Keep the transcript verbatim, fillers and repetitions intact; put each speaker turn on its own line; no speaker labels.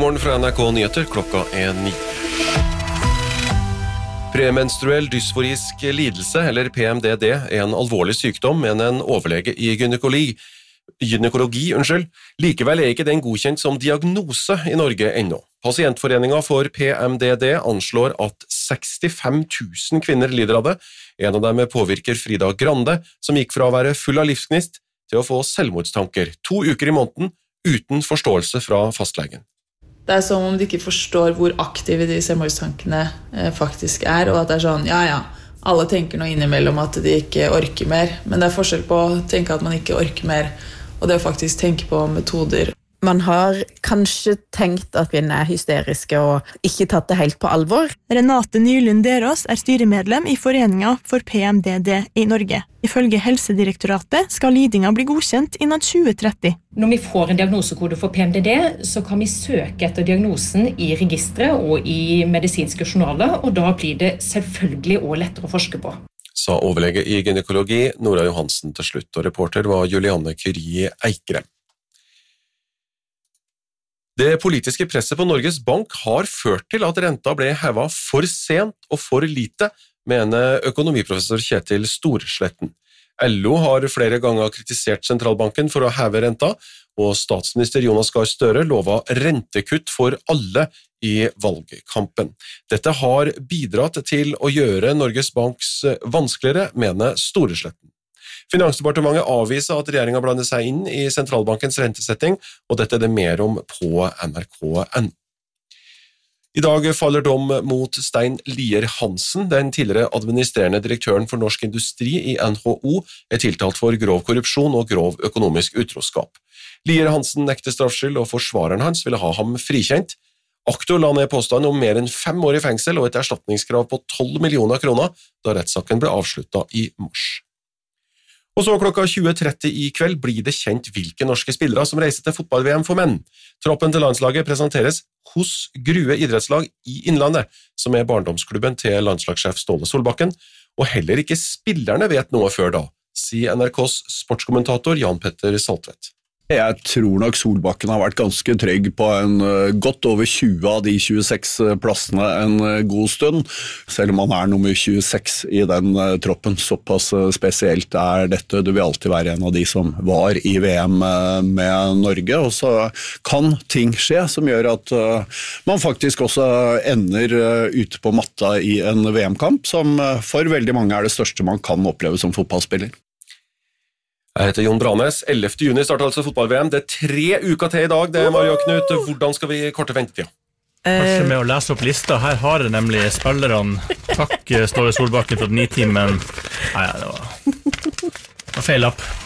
God morgen fra N R K Nyheter, klokka er ni. Premenstruell dysforisk lidelse, eller P M D D, er en alvorlig sykdom, men en overlege i gynekologi, gynekologi unnskyld. Likevel er ikke den godkjent som diagnose i Norge ennå. Pasientforeningen for P M D D anslår at sekstifem tusen kvinner lider av det. En av dem påvirker Frida Grande, som gikk fra å være full av livsgnist til å få selvmordstanker to uker i måneden uten forståelse fra fastlegen.
Det er som om de ikke forstår hvor aktive de selvmordstankene faktisk er, og at det er sånn, ja ja, alle tenker noe innimellom at de ikke orker mer, men det er forskjell på å tenke at man ikke orker mer, og det å faktisk tenke på metoder.
Man har kanskje tenkt at kvinner er hysteriske og ikke tatt det helt på alvor.
Renate Nylund Derås er styremedlem i Foreningen for P M D D i Norge. Ifølge Helsedirektoratet skal lidinga bli godkjent innen tjue tretti.
Når vi får en diagnosekode for P M D D, så kan vi søke etter diagnosen i registret og i medisinske journaler, og da blir det selvfølgelig også lettere å forske på.
Sa overlege i gynekologi Nora Johansen til slutt, og reporter var Julianne Curie Eikrem. Det politiske presset på Norges Bank har ført til at renta ble hevet for sent og for lite, mener økonomiprofessor Kjetil Storsletten. L O har flere ganger kritisert sentralbanken for å heve renta, og statsminister Jonas Gahr Støre lovet rentekutt for alle i valgkampen. Dette har bidratt til å gjøre Norges Banks vanskeligere, mener Storsletten. Finansdepartementet avviser at regjeringen blander seg inn i sentralbankens rentesetting, og dette er det mer om på N R K punkt N O. I dag faller dom mot Stein Lier Hansen. Den tidligere administrerende direktøren for Norsk Industri i N H O er tiltalt for grov korrupsjon og grov økonomisk utroskap. Lier Hansen nekter straffskyld, og forsvareren hans ville ha ham frikjent. Aktor la ned påstand om mer enn fem år i fengsel og et erstatningskrav på tolv millioner kroner da rettssaken ble avsluttet i mars. Og så klokka tjue tretti i kveld blir det kjent hvilke norske spillere som reiser til fotball-V M for menn. Troppen til landslaget presenteres hos Grue idrettslag i Innlandet, som er barndomsklubben til landslagssjef Ståle Solbakken, og heller ikke spillerne vet noe før da, sier N R K's sportskommentator Jan Petter Saltvedt.
Jeg tror nok Solbakken har vært ganske trygg på en godt over tjue av de tjueseks plassene en god stund, selv om han er nummer tjueseks i den troppen. Såpass spesielt er dette. Du vil alltid være en av de som var i V M med Norge, og så kan ting skje som gjør at man faktisk også ender ute på matta i en V M-kamp, som for veldig mange er det største man kan oppleve som fotballspiller.
Jeg heter Jon Branes. ellevte juni starter altså fotball-V M. Det er tre uker til i dag. Det er Mario Knut. Hvordan skal vi korte ventetida?
Kanskje med å lese opp lista. Her har det nemlig spillerne. Takk, Ståle Solbakken for nitimen. Nei, det var, det var feil lapp.